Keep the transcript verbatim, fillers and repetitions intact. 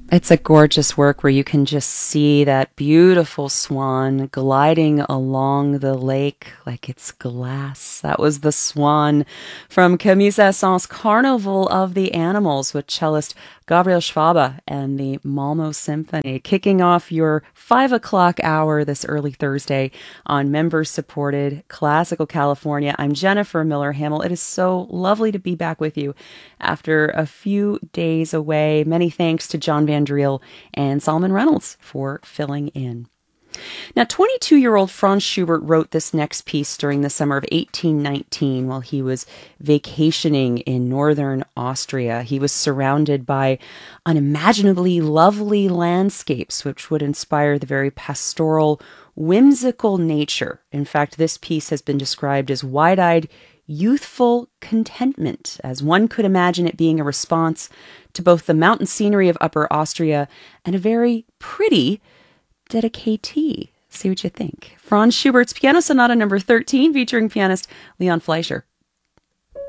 It's a gorgeous work where you can just see that beautiful swan gliding along the lake like it's glass. That was the swan from Camille Saint-Saëns' Carnival of the Animals with cellist Gabriel Schwabe and the Malmo Symphony, kicking off your five o'clock hour this early Thursday on member-supported Classical California. I'm Jennifer Miller-Hamill. It is so lovely to be back with you after a few days away. Many thanks to John Van Driel and Solomon Reynolds for filling in. Now, twenty-two-year-old Franz Schubert wrote this next piece during the summer of eighteen nineteen while he was vacationing in northern Austria. He was surrounded by unimaginably lovely landscapes, which would inspire the very pastoral, whimsical nature. In fact, this piece has been described as wide-eyed, youthful contentment, as one could imagine it being a response to both the mountain scenery of Upper Austria and a very pretty dedicatee. See what you think. Franz Schubert's Piano Sonata number thirteen, featuring pianist Leon Fleischer.